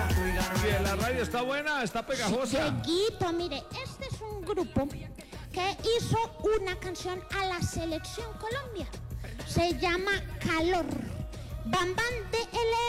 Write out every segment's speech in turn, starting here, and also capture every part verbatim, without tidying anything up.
Bien, la radio está buena, está pegajosa. Dieguito, mire, este es un grupo que hizo una canción a la Selección Colombia. Se llama Calor. Bambán D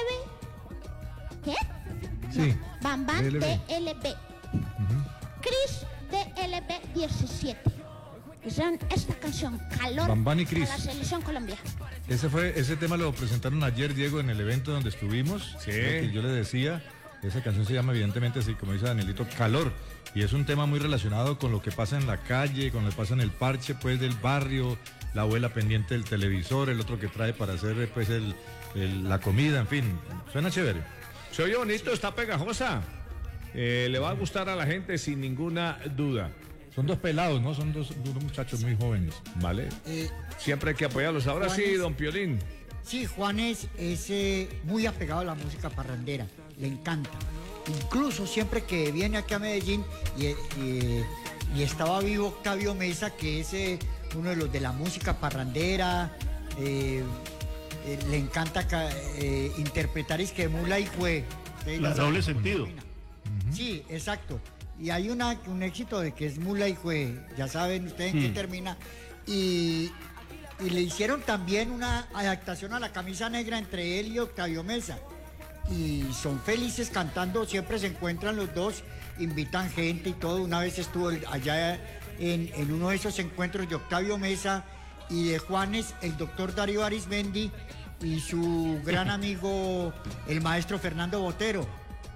L B. ¿Qué? Sí. No, Bambán D L B. Uh-huh. Cris D L B diecisiete. Hicieron esta canción, Calor, Bambán y Cris. a la Selección Colombia. Ese fue, ese tema lo presentaron ayer, Diego, en el evento donde estuvimos. Sí. Que yo le decía, esa canción se llama evidentemente así, como dice Danielito, Calor. Y es un tema muy relacionado con lo que pasa en la calle, con lo que pasa en el parche, pues, del barrio, la abuela pendiente del televisor, el otro que trae para hacer, pues, el, el, la comida, en fin. Suena chévere. Se oye bonito, está pegajosa. Eh, le va a gustar a la gente sin ninguna duda. Son dos pelados, ¿no? Son dos, dos muchachos muy jóvenes. Vale. Eh, Siempre hay que apoyarlos. Ahora Juanes, sí, don Piolín. Sí, Juanes es eh, muy apegado a la música parrandera. Le encanta. Incluso siempre que viene aquí a Medellín y, y, y estaba vivo Octavio Mesa, que es eh, uno de los de la música parrandera. Eh, eh, le encanta eh, interpretar es que Mula y Jue. La doble sentido. Uh-huh. Sí, exacto. Y hay una, un éxito de que es Mula y Jue, ya saben ustedes en hmm. qué termina. Y, y le hicieron también una adaptación a La Camisa Negra entre él y Octavio Mesa. Y son felices cantando, siempre se encuentran los dos, invitan gente y todo. Una vez estuvo allá en, en uno de esos encuentros de Octavio Mesa y de Juanes, el doctor Darío Arismendi y su gran amigo, el maestro Fernando Botero.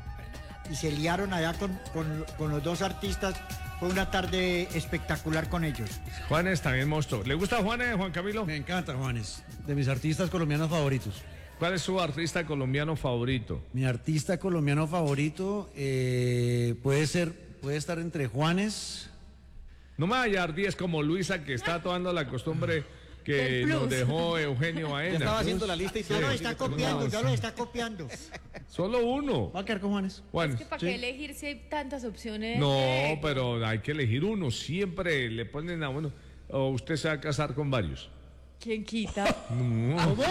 Y se liaron allá con, con, con los dos artistas. Fue una tarde espectacular con ellos. Juanes también monstruo. ¿Le gusta Juanes, Juan Camilo? Me encanta Juanes, de mis artistas colombianos favoritos. ¿Cuál es su artista colombiano favorito? Mi artista colombiano favorito eh, puede ser, puede estar entre Juanes. No me vaya a dar diez como Luisa, que está tomando la costumbre que nos dejó Eugenio Baena. Ya estaba haciendo la lista y ya lo está copiando, ya lo está copiando. Solo uno. Va a quedar con Juanes. Juanes. Es que para ¿sí? qué elegir si hay tantas opciones. No, eh. pero hay que elegir uno. Siempre le ponen a uno. O usted se va a casar con varios. ¿Quién quita? No. ¿Cómo?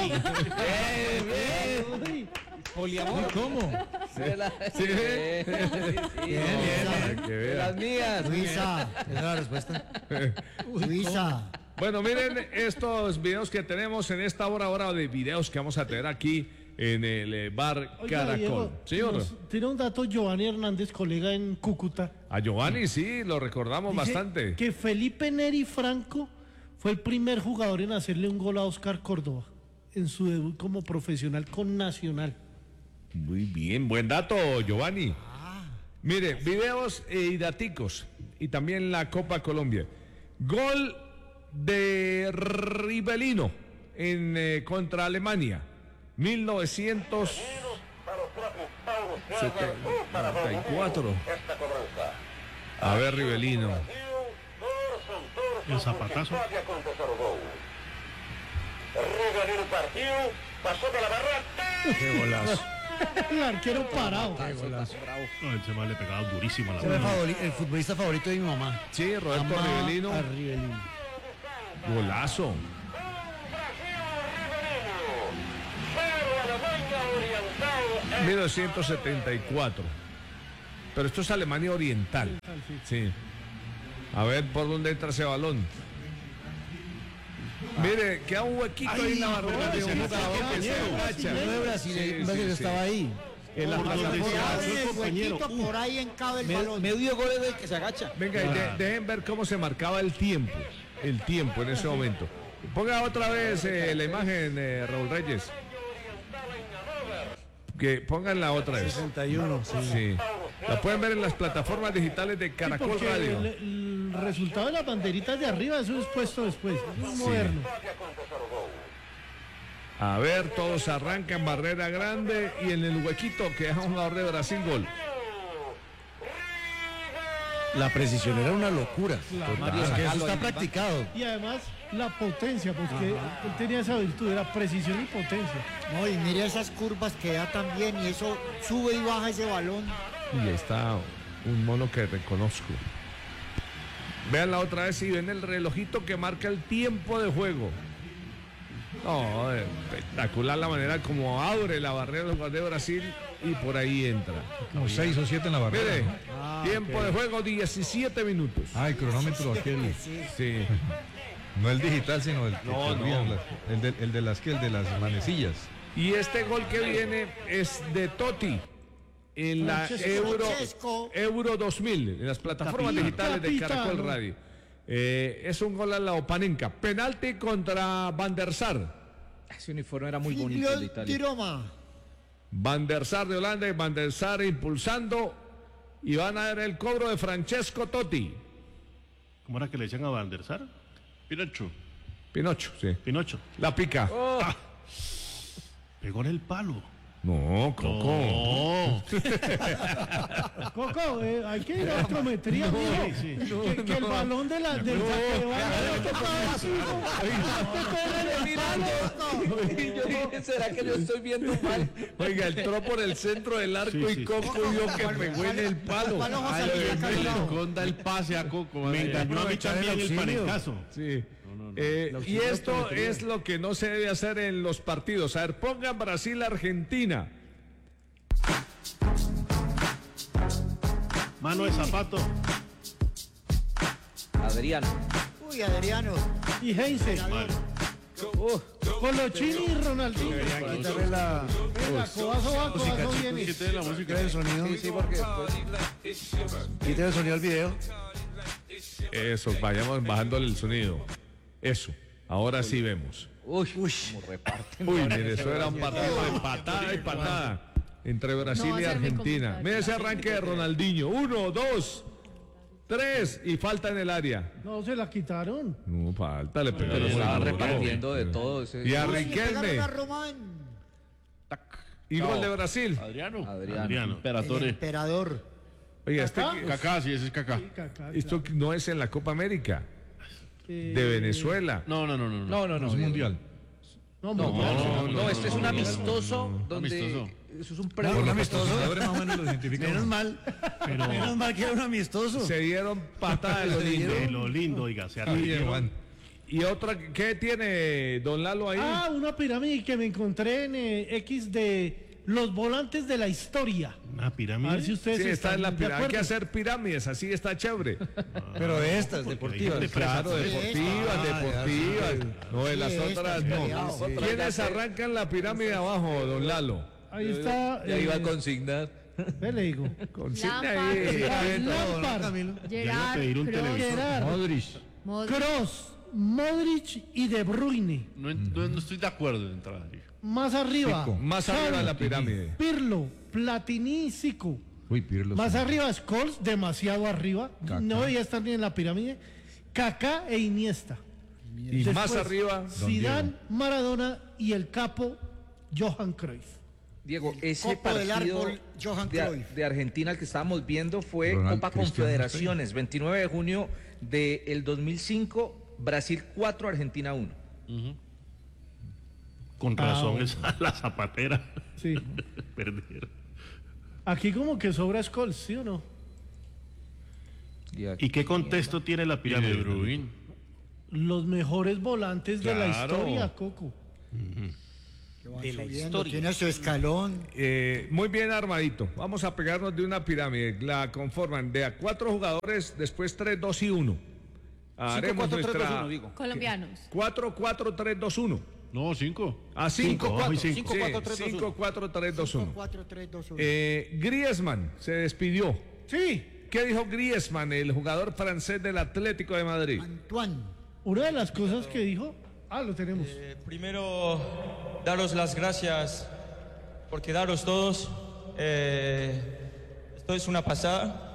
¿Poliamor? ¿Cómo? Sí. Sí. Bien, bien. Que vea. Las mías. Luisa. Esa es la respuesta. Luisa. Bueno, miren estos videos que tenemos en esta hora, hora de videos que vamos a tener aquí en el eh, bar Oiga, Caracol. Diego, ¿Sí o no? nos tiene un dato Giovanni Hernández, colega en Cúcuta. A Giovanni sí, lo recordamos Dice bastante. que Felipe Neri Franco fue el primer jugador en hacerle un gol a Oscar Córdoba en su debut como profesional con Nacional. Muy bien, buen dato, Giovanni. Mire, videos y daticos. Y también la Copa Colombia. Gol de Rivelino en eh, contra Alemania. mil novecientos setenta y cuatro. A ver, Rivelino. El zapatazo. Qué golazo. El arquero parado. No, el tema le pegaba durísimo a la Es el, bola. favori- el futbolista favorito de mi mamá. Sí, Roberto Amaba Rivelino. a Rivelino. Golazo. mil novecientos setenta y cuatro. Pero esto es Alemania Oriental. Sí. A ver por dónde entra ese balón. Mire, queda un huequito ahí en la barrera de un jugador que se agacha. No es Brasil, Sí, un brasileño sí, sí. estaba ahí. En la Por donde plataforma. sea, Por su el compañero. huequito, por ahí encabe el balón. Medio gol es del que se agacha. Venga, y de- dejen ver cómo se marcaba el tiempo. El tiempo en ese momento. Ponga otra vez eh, la imagen, eh, Raúl Reyes. Que pongan la otra vez. sesenta y uno, sí. Sí. La pueden ver en las plataformas digitales de Sí, Caracol porque Radio. el, el resultado de las banderitas de arriba, eso es puesto después. Es moderno. A ver, todos arrancan barrera grande y en el huequito que deja un jugador de Brasil gol. La precisión era una locura. Claro. Es que eso está practicado. Y además la potencia, porque él tenía esa virtud, era precisión y potencia. No, y mire esas curvas que da también y eso sube y baja ese balón. Y ahí está un mono que reconozco. Vean la otra vez y ven el relojito que marca el tiempo de juego. No, espectacular la manera como abre la barrera del jugador de Brasil y por ahí entra. Como seis o siete en la barrera. Mire, ¿no? tiempo de juego diecisiete minutos. Ah, el cronómetro aquel. Sí. No el digital, sino el, No, el, no. las- el de, el de las que el de las manecillas. Y este gol que viene es de Totti en la Francesco. Euro, Francesco. Euro dos mil, en las plataformas Capitano. digitales de Caracol Capitano. Radio. Eh, es un gol a la Opanenka. Penalti contra Van der Sar. Ese uniforme era muy bonito el de Filiol Italia. di Roma. Van der Sar de Holanda y Van der Sar impulsando. Y van a ver el cobro de Francesco Totti. ¿Cómo era que le decían a Van der Sar? Pinocho. Pinocho, sí. Pinocho. La pica. Ah, pegó en el palo. No, Coco. No. Coco, eh, hay que ir a otrometría, mijo. sí. que, que el balón de la, del saque de banda no tocaba así, Yo dije, ¿será que yo estoy viendo mal? Oiga, entró por el centro del arco Sí, y sí. Coco vio que pegó en el palo. Palo José Ay, Luis Dios Carlos. mío. Conda el pase a Coco. Me engañó a mí también el parencazo. Sí. Eh, y esto es lo que no se debe hacer en los partidos. A ver, pongan Brasil-Argentina. Mano de zapato. Adriano. Uy, Adriano. y Heinze. Colochini y Ronaldinho. Quitarle la Venga, codazo va, codazo viene. Quité la música. quítale el sonido. Sí, sí, porque después... Quítale el sonido al video. Eso, vayamos bajándole el sonido. Eso. Ahora sí vemos. Uy, como reparten. Uy, mire, eso era un partido de patada y patada entre Brasil No va a y ser mi Argentina. comentario. Mire ese arranque de Ronaldinho. Uno, dos, tres y falta en el área. No, se la quitaron. No, falta, le pegó. Pero el estaba gol. repartiendo de todo. Ese... Y a Uy, le pegaron Riquelme. a Román. Y gol de Brasil. Adriano. Adriano. El Imperatore. emperador. Oiga, este, Kaká. Kaká, sí, ese es Kaká. Kaká, esto no es en la Copa América eh, de Venezuela. No, no, no, no. no. No, no, no. Es un Diego. mundial. No, No, mundial. no, no, este es un amistoso donde Amistoso. eso es un Por premio. los patrocinadores más o menos lo identifican. Menos mal. Menos mal que era un amistoso. Se dieron patada de lo lindo. De lo lindo, oiga, se Muy bien, arrepintieron. Juan. Y otra, ¿qué tiene Don Lalo ahí? Ah, una pirámide que me encontré en eh, X de los volantes de la historia. Una A ver si pirámide. ustedes Sí, está están en la de pirámide. Hay que acuerdo. hacer pirámides, así está chévere. Pero de estas, Porque deportivas. hay gente presa. Claro, deportivas, Ah, deportivas. No, de las Sí, otras está no. peleado. ¿Quiénes arrancan la pirámide abajo, Don Lalo? Ahí está. Ya iba a eh, consignar. ve, le digo. Consigna Lampard. ahí. Lampard, Lampard. Ya iba a Gerard, pedir un Kroos, televisor. Gerard, Modric. Modric. Kroos, Modric y De Bruyne. No, no, no estoy de acuerdo de entrada. Más arriba. Fico. Más arriba de la pirámide. Pirlo, Platini y Zico. Uy, Pirlo. Más sí. arriba Scholes, demasiado arriba. Kaká. No debería estar ni en la pirámide. Kaká e Iniesta. Y Después, más arriba, Zidane, Maradona y el capo Johan Cruyff. Diego, ese Copo del partido árbol, Johan de, Cruyff. de Argentina el que estábamos viendo fue Ronald Copa Cristiano Confederaciones, veintinueve de junio del dos mil cinco, Brasil cuatro, Argentina uno. Con Ah, razón, bueno. esa la zapatera. Sí. Perder. Aquí como que sobra Scholes, ¿sí o no? Y aquí- ¿Y qué contexto tiene la pirámide? De Bruyne. Los mejores volantes de la Claro. historia, Coco. De la historia. Tiene su escalón. eh, muy bien armadito. Vamos a pegarnos de una pirámide. La conforman de a cuatro jugadores, después tres, dos y uno. Haremos cuatro, tres, dos, nuestra uno, digo. Colombianos. cuatro, cuatro, tres, dos, uno. No, cinco. A cinco, Cinco, cuatro, y cinco. Sí, cuatro, tres, dos, uno. cinco, cuatro, tres, dos, uno. cuatro, tres, dos, uno. Eh, Griezmann se despidió. Sí, ¿Qué dijo Griezmann, el jugador francés del Atlético de Madrid? Antoine. una de las cosas que dijo, ah, lo tenemos. Eh, primero, daros las gracias por quedaros todos. Eh, esto es una pasada.